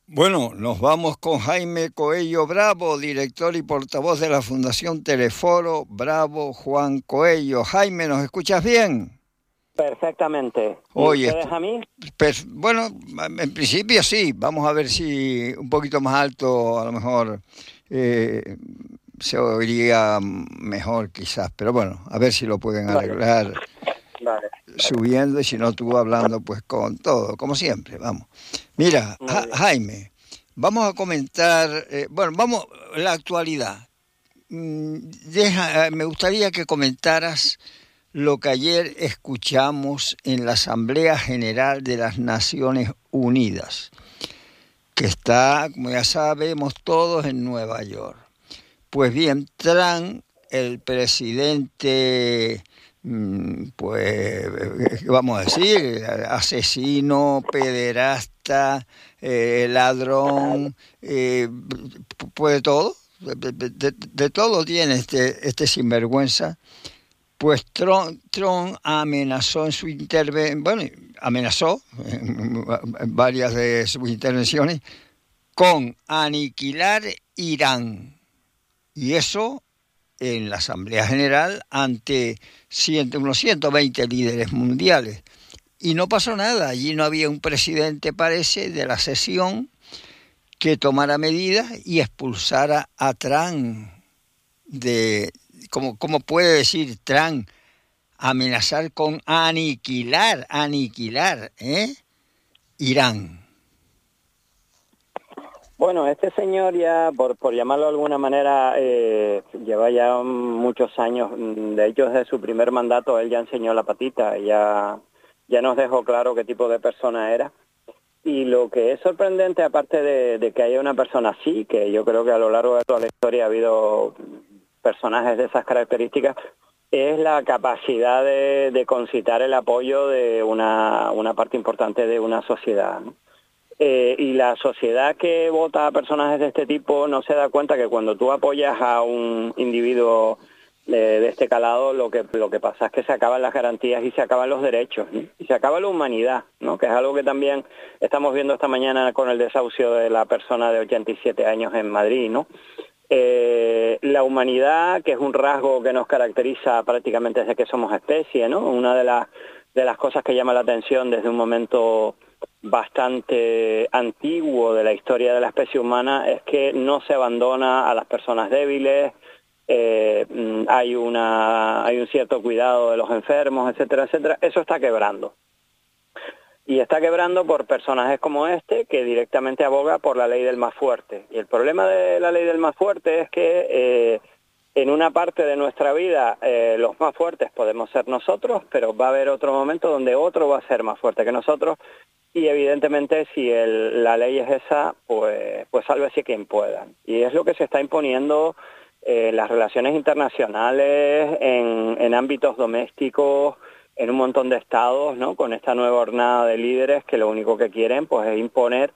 Bueno, nos vamos con Jaime Coello Bravo, director y portavoz de la Fundación Teleforo Bravo Juan Coello. Jaime, ¿nos escuchas bien? Perfectamente. ¿Y Oye, ustedes a mí? bueno, en principio sí, vamos a ver si un poquito más alto a lo mejor eh, se oiría mejor quizás, pero bueno, a ver si lo pueden Vale, arreglar vale, vale. subiendo y si no tú hablando pues con todo, como siempre, vamos. Mira, Muy bien. Jaime, vamos a comentar, bueno, vamos, la actualidad. Me gustaría que comentaras lo que ayer escuchamos en la Asamblea General de las Naciones Unidas, que está, como ya sabemos todos, en Nueva York. Pues bien, Trump, el presidente, pues, ¿qué vamos a decir? Asesino, pederasta, ladrón, pues todo, de todo tiene este sinvergüenza. Pues Trump amenazó en su intervención, bueno, amenazó en varias de sus intervenciones con aniquilar Irán. Y eso en la Asamblea General ante unos 120 líderes mundiales. Y no pasó nada, allí no había un presidente, parece, de la sesión que tomara medidas y expulsara a Trump de, ¿cómo puede decir Trump? Amenazar con aniquilar, Irán. Bueno, este señor ya, por llamarlo de alguna manera, lleva ya muchos años. De hecho, desde su primer mandato él ya enseñó la patita, ya nos dejó claro qué tipo de persona era. Y lo que es sorprendente, aparte de que haya una persona así, que yo creo que a lo largo de toda la historia ha habido personajes de esas características, es la capacidad de concitar el apoyo de una parte importante de una sociedad, ¿no? Y la sociedad que vota a personajes de este tipo no se da cuenta que cuando tú apoyas a un individuo de este calado, lo que pasa es que se acaban las garantías y se acaban los derechos, ¿no? Y se acaba la humanidad, ¿no? Que es algo que también estamos viendo esta mañana con el desahucio de la persona de 87 años en Madrid, ¿no? La humanidad, que es un rasgo que nos caracteriza prácticamente desde que somos especie, ¿no? Una de las cosas que llama la atención desde un momento bastante antiguo de la historia de la especie humana es que no se abandona a las personas débiles, hay un cierto cuidado de los enfermos, etcétera, etcétera. Eso está quebrando. Y está quebrando por personajes como este, que directamente aboga por la ley del más fuerte. Y el problema de la ley del más fuerte es que en una parte de nuestra vida los más fuertes podemos ser nosotros, pero va a haber otro momento donde otro va a ser más fuerte que nosotros. Y evidentemente si la ley es esa, pues sálvese quien pueda. Y es lo que se está imponiendo en las relaciones internacionales, en ámbitos domésticos, en un montón de estados, ¿no? Con esta nueva hornada de líderes que lo único que quieren pues es imponer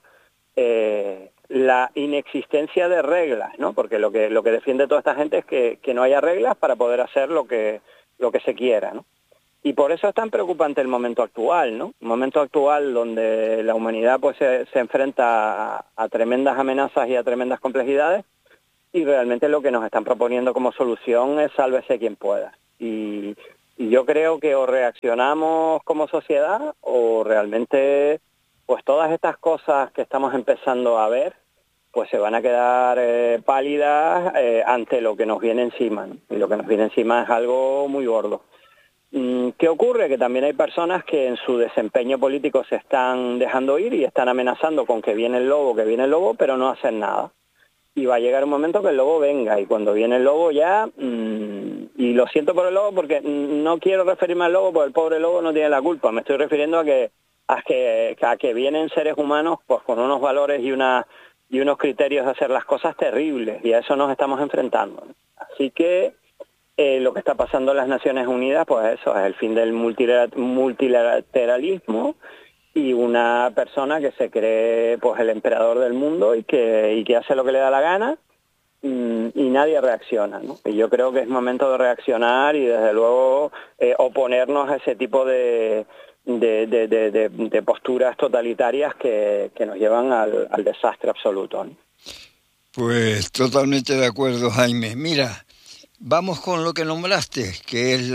la inexistencia de reglas, ¿no? Porque lo que defiende toda esta gente es que no haya reglas para poder hacer lo que se quiera, ¿no? Y por eso es tan preocupante el momento actual, ¿no? Un momento actual donde la humanidad pues se enfrenta a tremendas amenazas y a tremendas complejidades, y realmente lo que nos están proponiendo como solución es sálvese quien pueda. Y yo creo que o reaccionamos como sociedad o realmente pues todas estas cosas que estamos empezando a ver pues se van a quedar pálidas ante lo que nos viene encima, ¿no? Y lo que nos viene encima es algo muy gordo. ¿Qué ocurre? Que también hay personas que en su desempeño político se están dejando ir y están amenazando con que viene el lobo, pero no hacen nada. Y va a llegar un momento que el lobo venga, y cuando viene el lobo ya, y lo siento por el lobo porque no quiero referirme al lobo porque el pobre lobo no tiene la culpa, me estoy refiriendo a que vienen seres humanos pues con unos valores y unos criterios de hacer las cosas terribles, y a eso nos estamos enfrentando, ¿no? Así que lo que está pasando en las Naciones Unidas, pues eso, es el fin del multilateralismo, y una persona que se cree pues el emperador del mundo y que hace lo que le da la gana, y nadie reacciona, ¿no? Y yo creo que es momento de reaccionar y desde luego oponernos a ese tipo de de posturas totalitarias que nos llevan al desastre absoluto, ¿no? Pues totalmente de acuerdo, Jaime. Mira, vamos con lo que nombraste, que es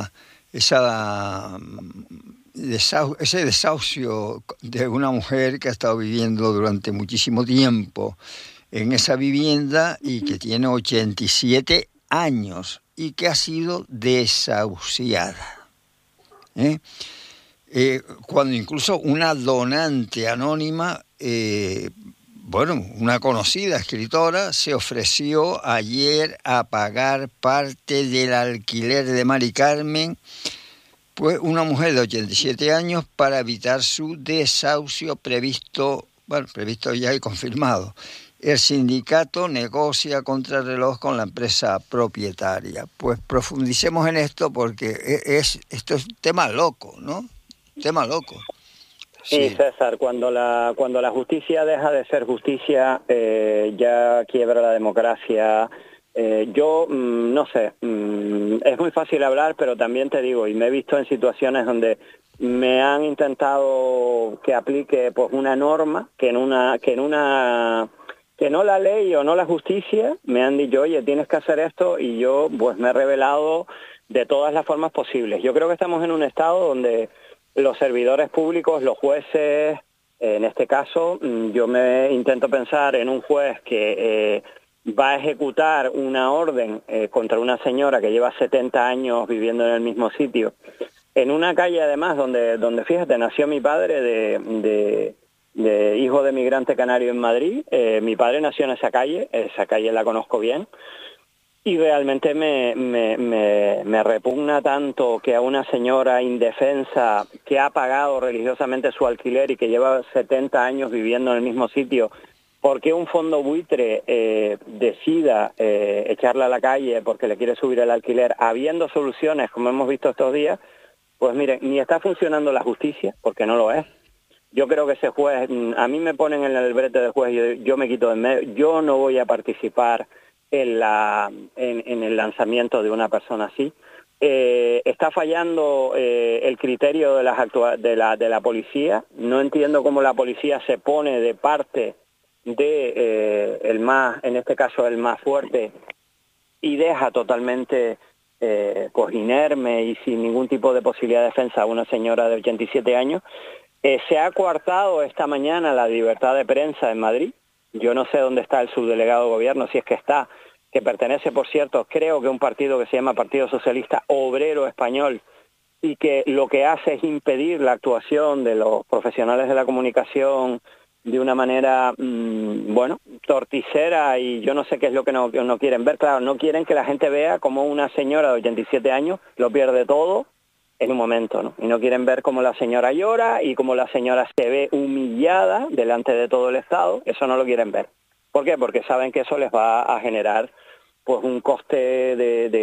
ese desahucio de una mujer que ha estado viviendo durante muchísimo tiempo en esa vivienda y que tiene 87 años y que ha sido desahuciada. Cuando incluso una donante anónima, una conocida escritora, se ofreció ayer a pagar parte del alquiler de Mari Carmen, pues una mujer de 87 años, para evitar su desahucio previsto ya y confirmado. El sindicato negocia contrarreloj con la empresa propietaria. Pues profundicemos en esto porque esto es un tema loco, ¿no? Tema loco. Sí, César, cuando la justicia deja de ser justicia, ya quiebra la democracia. Yo no sé, es muy fácil hablar, pero también te digo, y me he visto en situaciones donde me han intentado que aplique pues una norma que no la ley o no la justicia, me han dicho, oye, tienes que hacer esto, y yo pues me he rebelado de todas las formas posibles. Yo creo que estamos en un estado donde los servidores públicos, los jueces, en este caso, yo me intento pensar en un juez que va a ejecutar una orden contra una señora que lleva 70 años viviendo en el mismo sitio, en una calle además donde fíjate, nació mi padre de hijo de migrante canario en Madrid. Mi padre nació en esa calle la conozco bien. Y realmente me repugna tanto que a una señora indefensa que ha pagado religiosamente su alquiler y que lleva 70 años viviendo en el mismo sitio, porque un fondo buitre decida echarla a la calle porque le quiere subir el alquiler, habiendo soluciones, como hemos visto estos días, pues miren, ni está funcionando la justicia, porque no lo es. Yo creo que ese juez, a mí me ponen en el brete de juez, yo me quito de en medio, yo no voy a participar en el lanzamiento de una persona así. Está fallando el criterio de la policía. No entiendo cómo la policía se pone de parte de en este caso el más fuerte, y deja totalmente pues inerme y sin ningún tipo de posibilidad de defensa a una señora de 87 años. Se ha coartado esta mañana la libertad de prensa en Madrid. Yo no sé dónde está el subdelegado de gobierno, si es que está, que pertenece, por cierto, creo que a un partido que se llama Partido Socialista Obrero Español, y que lo que hace es impedir la actuación de los profesionales de la comunicación de una manera, torticera, y yo no sé qué es lo que no quieren ver. Claro, no quieren que la gente vea cómo una señora de 87 años lo pierde todo en un momento, ¿no? Y no quieren ver cómo la señora llora y cómo la señora se ve humillada delante de todo el Estado. Eso no lo quieren ver. ¿Por qué? Porque saben que eso les va a generar pues un coste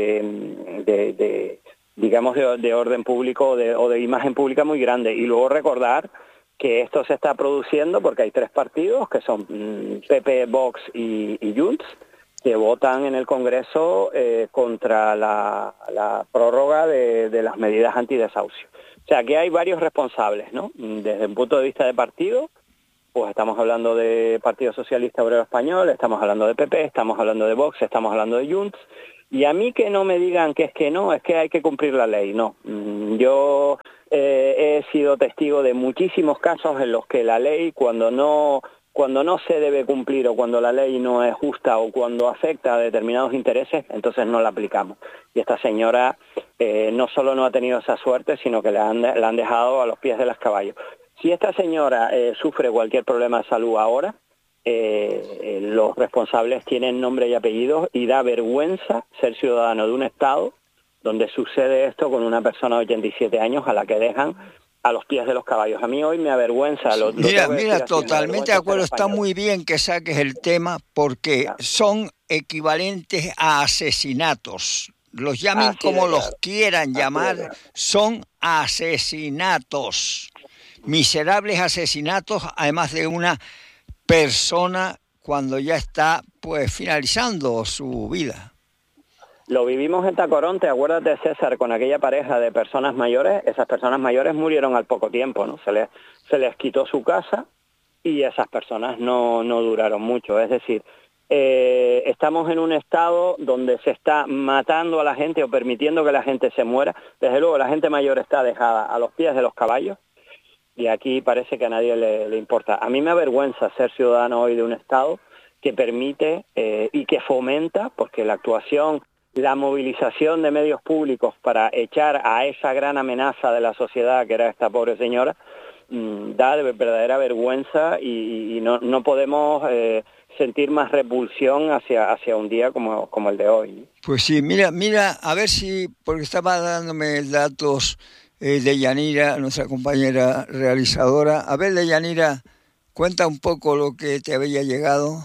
de orden público o de imagen pública muy grande. Y luego recordar que esto se está produciendo porque hay tres partidos, que son PP, Vox y Junts, que votan en el Congreso contra la prórroga de las medidas antidesahucio. O sea, que hay varios responsables, ¿no? Desde el punto de vista de partido, pues estamos hablando de Partido Socialista Obrero Español, estamos hablando de PP, estamos hablando de Vox, estamos hablando de Junts, y a mí que no me digan que es que hay que cumplir la ley, no. Yo he sido testigo de muchísimos casos en los que la ley, cuando no se debe cumplir, o cuando la ley no es justa, o cuando afecta a determinados intereses, entonces no la aplicamos. Y esta señora no solo no ha tenido esa suerte, sino que la han dejado a los pies de los caballos. Si esta señora sufre cualquier problema de salud ahora, los responsables tienen nombre y apellidos, y da vergüenza ser ciudadano de un Estado donde sucede esto con una persona de 87 años a la que dejan a los pies de los caballos. A mí hoy me avergüenza. Mira, totalmente de acuerdo. Está muy bien que saques el tema, porque son equivalentes a asesinatos. Los llamen como los quieran llamar, son asesinatos. Miserables asesinatos, además de una persona cuando ya está pues finalizando su vida. Lo vivimos en Tacoronte, acuérdate, César, con aquella pareja de personas mayores. Esas personas mayores murieron al poco tiempo, ¿no? Se les quitó su casa y esas personas no duraron mucho. Es decir, estamos en un estado donde se está matando a la gente o permitiendo que la gente se muera. Desde luego la gente mayor está dejada a los pies de los caballos y aquí parece que a nadie le importa. A mí me avergüenza ser ciudadano hoy de un estado que permite y que fomenta, porque la actuación, la movilización de medios públicos para echar a esa gran amenaza de la sociedad que era esta pobre señora, da de verdadera vergüenza y no podemos sentir más repulsión hacia un día como el de hoy. Pues sí, mira, a ver si, porque estaba dándome datos de Yanira, nuestra compañera realizadora. A ver, Yanira, cuenta un poco lo que te había llegado.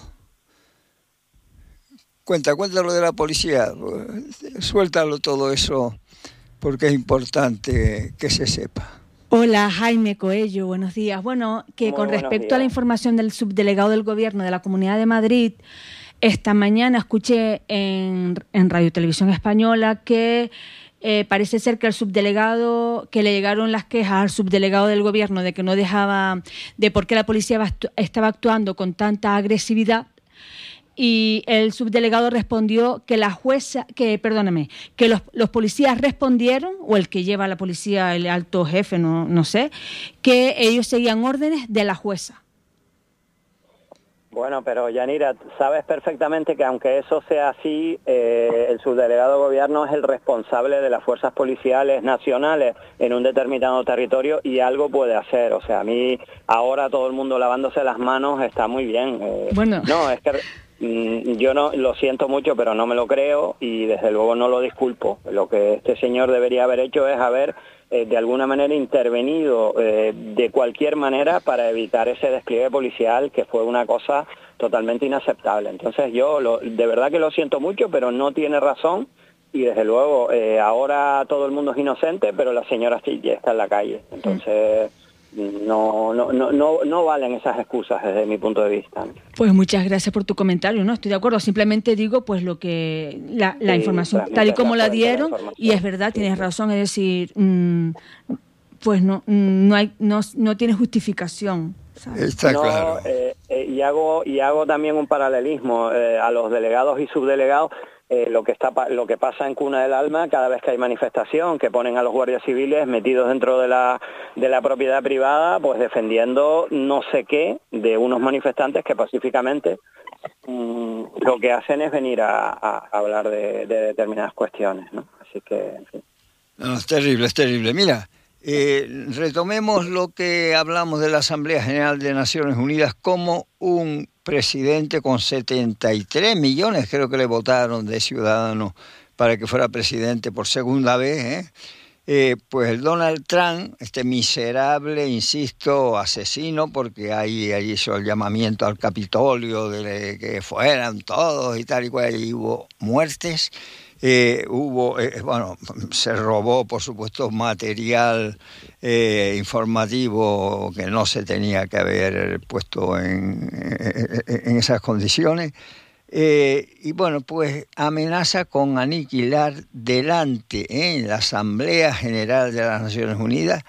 Cuenta lo de la policía. Suéltalo todo eso, porque es importante que se sepa. Hola, Jaime Coello, buenos días. Bueno, que Muy con respecto días. a la información del subdelegado del Gobierno de la Comunidad de Madrid, esta mañana escuché en Radio Televisión Española que parece ser que el subdelegado, que le llegaron las quejas al subdelegado del Gobierno de que no dejaba, de por qué la policía estaba actuando con tanta agresividad. Y el subdelegado respondió que que los policías respondieron, o el que lleva a la policía, el alto jefe, no sé, que ellos seguían órdenes de la jueza. Bueno, pero Yanira, sabes perfectamente que aunque eso sea así, el subdelegado de gobierno es el responsable de las fuerzas policiales nacionales en un determinado territorio y algo puede hacer. O sea, a mí ahora todo el mundo lavándose las manos está muy bien. Bueno. No, es que yo no lo siento mucho, pero no me lo creo y desde luego no lo disculpo. Lo que este señor debería haber hecho es haber de alguna manera intervenido de cualquier manera para evitar ese despliegue policial, que fue una cosa totalmente inaceptable. Entonces yo de verdad que lo siento mucho, pero no tiene razón y desde luego ahora todo el mundo es inocente, pero la señora sí ya está en la calle. Entonces no valen esas excusas desde mi punto de vista. Pues muchas gracias por tu comentario, ¿no? Estoy de acuerdo, simplemente digo pues lo que la información tal y como la dieron, y es verdad, tienes razón, es decir, pues no tiene justificación, ¿sabes? Está claro. Y hago también un paralelismo a los delegados y subdelegados. Lo que pasa en Cuna del Alma cada vez que hay manifestación, que ponen a los guardias civiles metidos dentro de la propiedad privada, pues defendiendo no sé qué de unos manifestantes que pacíficamente lo que hacen es venir a hablar de determinadas cuestiones, ¿no? Así que, en fin. No, es terrible. Mira, retomemos lo que hablamos de la Asamblea General de Naciones Unidas, como un presidente con 73 millones, creo que le votaron de ciudadanos para que fuera presidente por segunda vez, pues el Donald Trump, este miserable, insisto, asesino, porque ahí hizo el llamamiento al Capitolio de que fueran todos y tal y cual, y hubo muertes. Se robó, por supuesto, material informativo que no se tenía que haber puesto en esas condiciones. Y bueno, pues amenaza con aniquilar delante en la Asamblea General de las Naciones Unidas,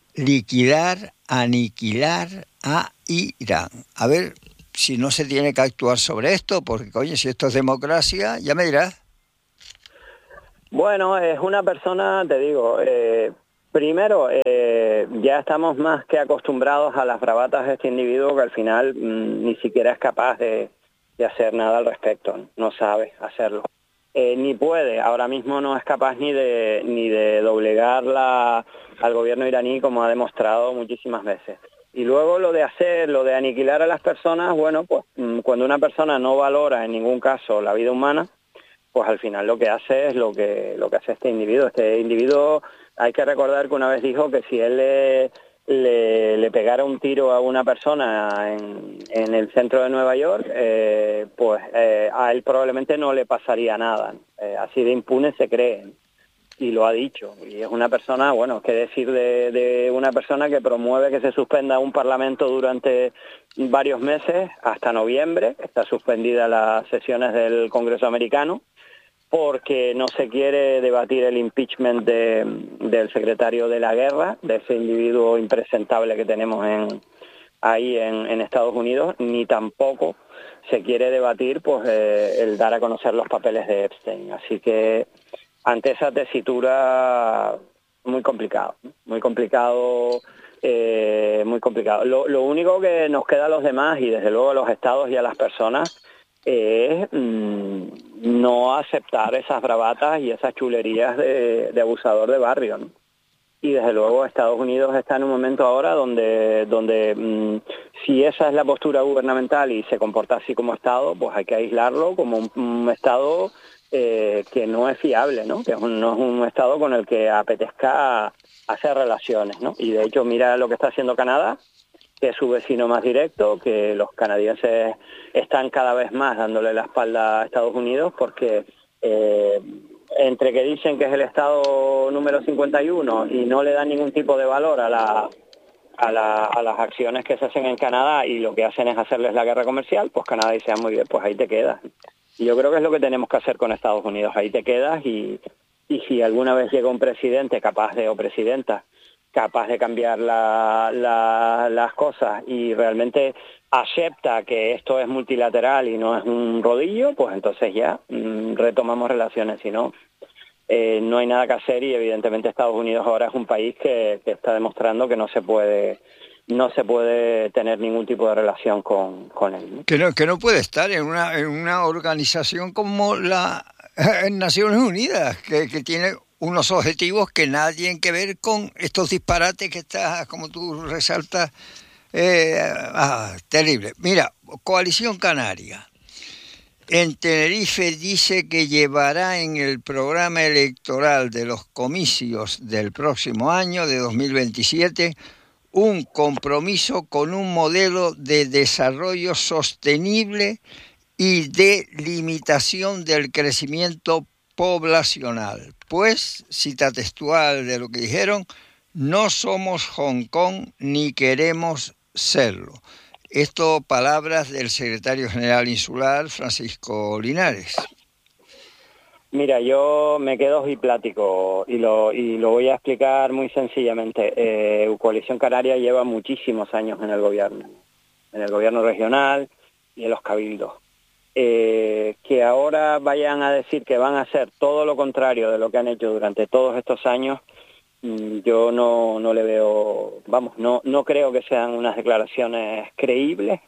aniquilar a Irán. A ver si no se tiene que actuar sobre esto, porque, oye, si esto es democracia, ya me dirás. Bueno, es una persona, te digo, primero, ya estamos más que acostumbrados a las bravatas de este individuo que al final ni siquiera es capaz de hacer nada al respecto, no sabe hacerlo. Ni puede, ahora mismo no es capaz ni de doblegar al gobierno iraní, como ha demostrado muchísimas veces. Y luego lo de aniquilar a las personas, bueno, pues cuando una persona no valora en ningún caso la vida humana, pues al final lo que hace es lo que hace este individuo. Este individuo, hay que recordar que una vez dijo que si él le pegara un tiro a una persona en el centro de Nueva York, pues a él probablemente no le pasaría nada. Así de impune se cree, y lo ha dicho. Y es una persona, bueno, qué decir de una persona que promueve que se suspenda un parlamento durante varios meses, hasta noviembre. Está suspendida las sesiones del Congreso americano. porque no se quiere debatir el impeachment del secretario de la guerra, de ese individuo impresentable que tenemos ahí en Estados Unidos, ni tampoco se quiere debatir pues el dar a conocer los papeles de Epstein. Así que ante esa tesitura, muy complicado, muy complicado. Lo único que nos queda a los demás, y desde luego a los estados y a las personas, es no aceptar esas bravatas y esas chulerías de abusador de barrio, ¿no? Y desde luego Estados Unidos está en un momento ahora donde si esa es la postura gubernamental y se comporta así como Estado, pues hay que aislarlo como un Estado que no es fiable, ¿no? Que no es un Estado con el que apetezca hacer relaciones, ¿no? Y de hecho mira lo que está haciendo Canadá, que es su vecino más directo, que los canadienses están cada vez más dándole la espalda a Estados Unidos porque entre que dicen que es el estado número 51 y no le dan ningún tipo de valor a las acciones que se hacen en Canadá y lo que hacen es hacerles la guerra comercial, pues Canadá dice, muy bien, pues ahí te quedas. Y yo creo que es lo que tenemos que hacer con Estados Unidos, ahí te quedas y si alguna vez llega un presidente o presidenta capaz de cambiar las cosas y realmente acepta que esto es multilateral y no es un rodillo, pues entonces ya retomamos relaciones. Si no, no hay nada que hacer y evidentemente Estados Unidos ahora es un país que está demostrando que no se puede tener ningún tipo de relación con él, ¿no? Que no puede estar en una organización como la Naciones Unidas, que tiene unos objetivos que nada tienen que ver con estos disparates que está, como tú resaltas, terrible. Mira, Coalición Canaria. En Tenerife dice que llevará en el programa electoral de los comicios del próximo año, de 2027, un compromiso con un modelo de desarrollo sostenible y de limitación del crecimiento poblacional. Pues, cita textual de lo que dijeron, no somos Hong Kong ni queremos serlo. Esto palabras del secretario general insular, Francisco Linares. Mira, yo me quedo ojiplático y lo voy a explicar muy sencillamente. Coalición Canaria lleva muchísimos años en el gobierno regional y en los cabildos. Que ahora vayan a decir que van a hacer todo lo contrario de lo que han hecho durante todos estos años, yo no le veo, no creo que sean unas declaraciones creíbles.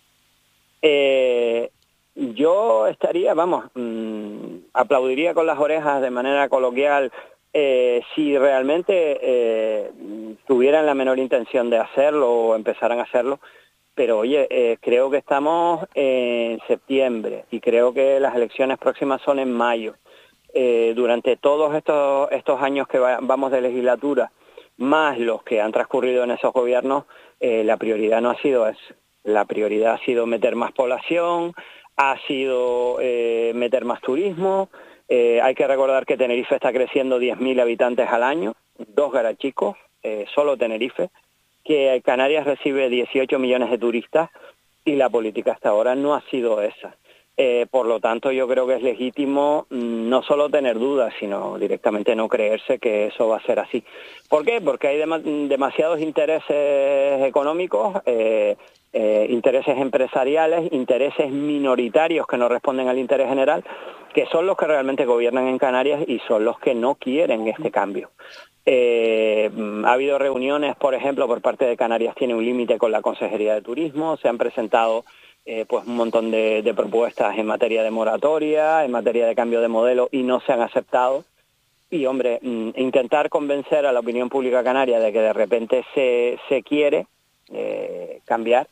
Yo estaría, aplaudiría con las orejas de manera coloquial si realmente tuvieran la menor intención de hacerlo o empezaran a hacerlo. Pero oye, creo que estamos en septiembre y creo que las elecciones próximas son en mayo. Durante todos estos años que vamos de legislatura, más los que han transcurrido en esos gobiernos, la prioridad no ha sido eso. La prioridad ha sido meter más población, ha sido meter más turismo. Hay que recordar que Tenerife está creciendo 10.000 habitantes al año, 2 garachicos, solo Tenerife, que Canarias recibe 18 millones de turistas y la política hasta ahora no ha sido esa. Por lo tanto, yo creo que es legítimo no solo tener dudas, sino directamente no creerse que eso va a ser así. ¿Por qué? Porque hay demasiados intereses económicos, intereses empresariales, intereses minoritarios que no responden al interés general, que son los que realmente gobiernan en Canarias y son los que no quieren este cambio. Ha habido reuniones, por ejemplo, por parte de Canarias tiene un límite con la Consejería de Turismo, se han presentado pues un montón de propuestas en materia de moratoria, en materia de cambio de modelo y no se han aceptado. Y hombre, intentar convencer a la opinión pública canaria de que de repente se quiere cambiar,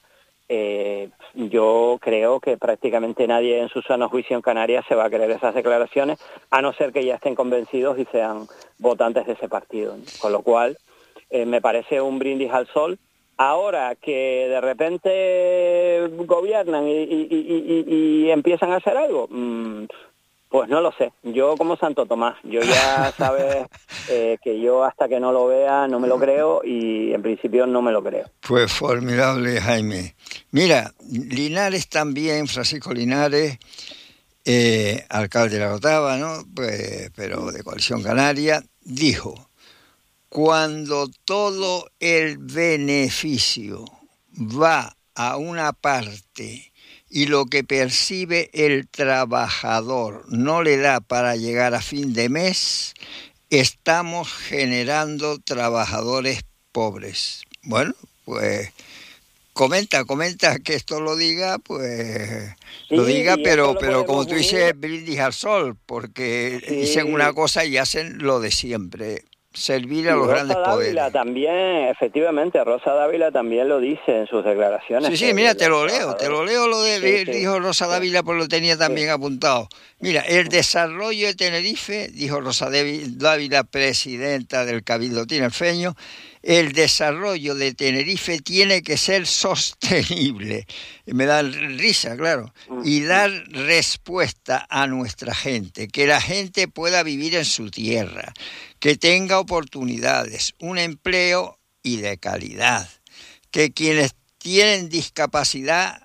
yo creo que prácticamente nadie en su sano juicio en Canarias se va a creer esas declaraciones, a no ser que ya estén convencidos y sean votantes de ese partido, ¿no? Con lo cual, me parece un brindis al sol. Ahora que de repente gobiernan y empiezan a hacer algo, pues no lo sé. Yo como Santo Tomás, yo ya sabes que yo hasta que no lo vea no me lo creo y en principio no me lo creo. Pues formidable, Jaime. Mira, Linares también, Francisco Linares, alcalde de la Rotava, ¿no? Pues, pero de Coalición Canaria, dijo: cuando todo el beneficio va a una parte y lo que percibe el trabajador no le da para llegar a fin de mes, estamos generando trabajadores pobres. Bueno, pues comenta que esto lo diga, pues sí, lo diga, pero como tú dices, brindis al sol, porque sí, dicen una cosa y hacen lo de siempre. Servir a los grandes poderes. Rosa Dávila también, efectivamente, Rosa Dávila también lo dice en sus declaraciones. Sí, mira, te lo leo lo de dijo Rosa Dávila, pues lo tenía también apuntado. Mira, el desarrollo de Tenerife, dijo Rosa Dávila, presidenta del Cabildo tinerfeño, el desarrollo de Tenerife tiene que ser sostenible. Me da risa, claro. Y dar respuesta a nuestra gente, que la gente pueda vivir en su tierra, que tenga oportunidades, un empleo y de calidad, que quienes tienen discapacidad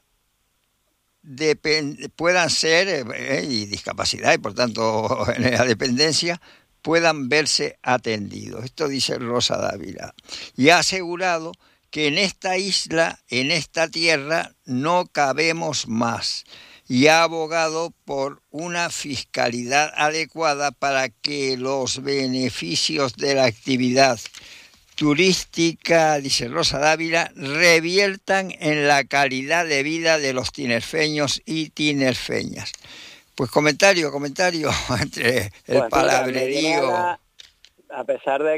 puedan ser, y discapacidad y por tanto en la dependencia, puedan verse atendidos. Esto dice Rosa Dávila. Y ha asegurado que en esta isla, en esta tierra, no cabemos más. Y ha abogado por una fiscalidad adecuada para que los beneficios de la actividad turística, dice Rosa Dávila, reviertan en la calidad de vida de los tinerfeños y tinerfeñas. Pues comentario entre el palabrerío. A pesar de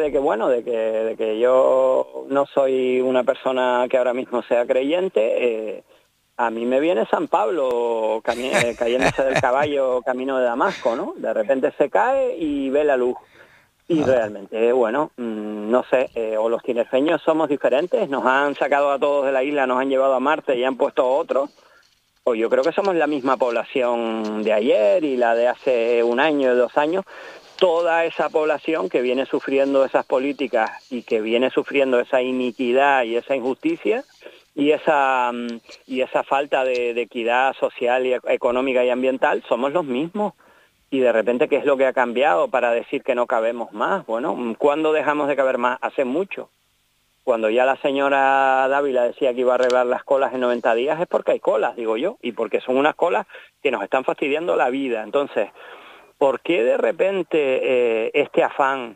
que yo no soy una persona que ahora mismo sea creyente, a mí me viene San Pablo cayéndose del caballo camino de Damasco, ¿no? De repente se cae y ve la luz. Y realmente, no sé, o los tinerfeños somos diferentes, nos han sacado a todos de la isla, nos han llevado a Marte y han puesto a otros, o yo creo que somos la misma población de ayer y la de hace un año, 2 años, toda esa población que viene sufriendo esas políticas y que viene sufriendo esa iniquidad y esa injusticia y esa falta de equidad social y económica y ambiental, somos los mismos. Y de repente, ¿qué es lo que ha cambiado para decir que no cabemos más? Bueno, ¿cuándo dejamos de caber más? Hace mucho. Cuando ya la señora Dávila decía que iba a arreglar las colas en 90 días es porque hay colas, digo yo, y porque son unas colas que nos están fastidiando la vida. Entonces, ¿por qué de repente este afán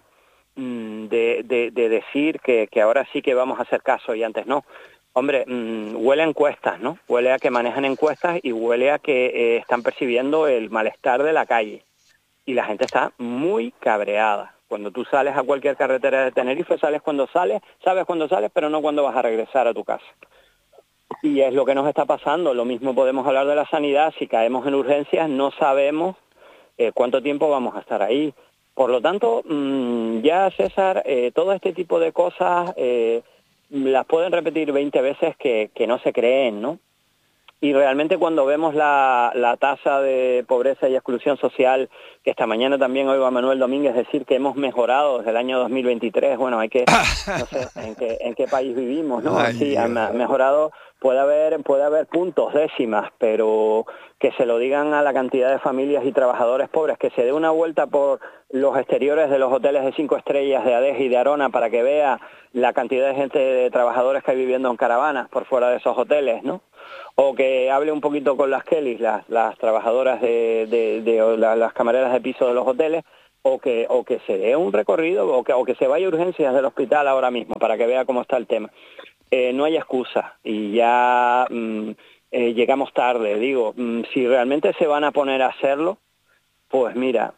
de decir que ahora sí que vamos a hacer caso y antes no? Hombre, huele a encuestas, ¿no? Huele a que manejan encuestas y huele a que están percibiendo el malestar de la calle. Y la gente está muy cabreada. Cuando tú sales a cualquier carretera de Tenerife, sabes cuándo sales, pero no cuándo vas a regresar a tu casa. Y es lo que nos está pasando. Lo mismo podemos hablar de la sanidad. Si caemos en urgencias, no sabemos cuánto tiempo vamos a estar ahí. Por lo tanto, ya César, todo este tipo de cosas las pueden repetir 20 veces que no se creen, ¿no? Y realmente cuando vemos la tasa de pobreza y exclusión social, que esta mañana también oigo a Manuel Domínguez decir que hemos mejorado desde el año 2023, bueno, hay que, no sé en qué país vivimos, ¿no? Ay, sí, ha mejorado, puede haber puntos, décimas, pero que se lo digan a la cantidad de familias y trabajadores pobres, que se dé una vuelta por los exteriores de los hoteles de 5 estrellas de Adés y de Arona para que vea la cantidad de gente, de trabajadores que hay viviendo en caravanas por fuera de esos hoteles, ¿no? O que hable un poquito con las Kellys, las trabajadoras de las camareras de piso de los hoteles, o que se dé un recorrido, o que se vaya a urgencias del hospital ahora mismo para que vea cómo está el tema. No hay excusa y ya llegamos tarde, digo, si realmente se van a poner a hacerlo, pues mira,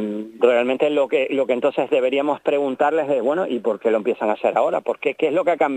realmente lo que entonces deberíamos preguntarles es, bueno, ¿y por qué lo empiezan a hacer ahora? ¿Por qué? ¿Qué es lo que ha cambiado?